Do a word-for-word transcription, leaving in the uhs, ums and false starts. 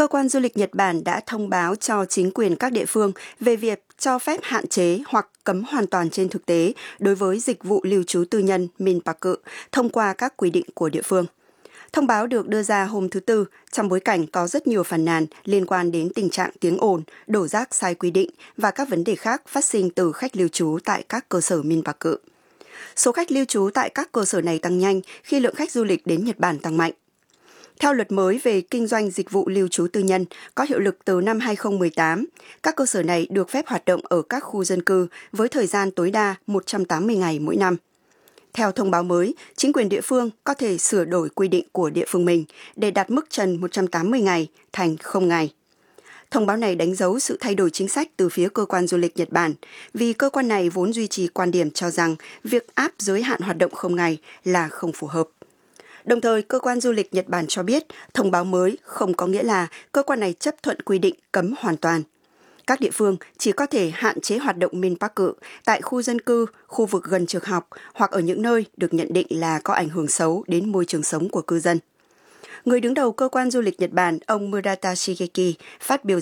Cơ quan du lịch Nhật Bản đã thông báo cho chính quyền các địa phương về việc cho phép hạn chế hoặc cấm hoàn toàn trên thực tế đối với dịch vụ lưu trú tư nhân Minpaku thông qua các quy định của địa phương. Thông báo được đưa ra hôm thứ Tư trong bối cảnh có rất nhiều phàn nàn liên quan đến tình trạng tiếng ồn, đổ rác sai quy định và các vấn đề khác phát sinh từ khách lưu trú tại các cơ sở Minpaku. Số khách lưu trú tại các cơ sở này tăng nhanh khi lượng khách du lịch đến Nhật Bản tăng mạnh. Theo luật mới về kinh doanh dịch vụ lưu trú tư nhân có hiệu lực từ năm hai không một tám, các cơ sở này được phép hoạt động ở các khu dân cư với thời gian tối đa một trăm tám mươi ngày mỗi năm. Theo thông báo mới, chính quyền địa phương có thể sửa đổi quy định của địa phương mình để đặt mức trần một trăm tám mươi ngày thành không ngày. Thông báo này đánh dấu sự thay đổi chính sách từ phía cơ quan du lịch Nhật Bản, vì cơ quan này vốn duy trì quan điểm cho rằng việc áp giới hạn hoạt động không ngày là không phù hợp. Đồng thời, cơ quan du lịch Nhật Bản cho biết thông báo mới không có nghĩa là cơ quan này chấp thuận quy định cấm hoàn toàn. Các địa phương chỉ có thể hạn chế hoạt động Minpaku tại khu dân cư, khu vực gần trường học hoặc ở những nơi được nhận định là có ảnh hưởng xấu đến môi trường sống của cư dân. Người đứng đầu cơ quan du lịch Nhật Bản, ông Murata Shigeki, phát biểu